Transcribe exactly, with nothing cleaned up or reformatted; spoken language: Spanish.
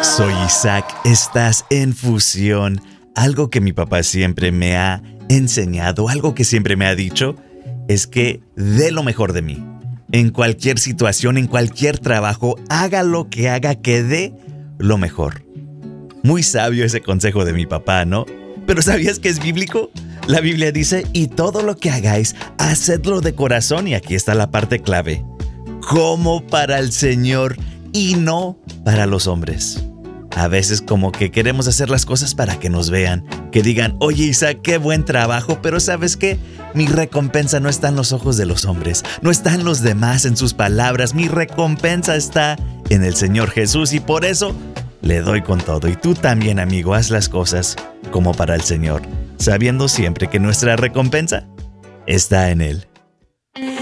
Soy Isaac, estás en Fusión. Algo que mi papá siempre me ha enseñado, algo que siempre me ha dicho, es que dé lo mejor de mí. En cualquier situación, en cualquier trabajo, haga lo que haga, que dé lo mejor. Muy sabio ese consejo de mi papá, ¿no? Pero ¿sabías que es bíblico? La Biblia dice, y todo lo que hagáis, hacedlo de corazón. Y aquí está la parte clave. Como para el Señor y no para los hombres. A veces como que queremos hacer las cosas para que nos vean, que digan, oye Isaac, qué buen trabajo, pero ¿sabes qué? Mi recompensa no está en los ojos de los hombres, no está en los demás, en sus palabras, mi recompensa está en el Señor Jesús y por eso le doy con todo. Y tú también, amigo, haz las cosas como para el Señor, sabiendo siempre que nuestra recompensa está en Él.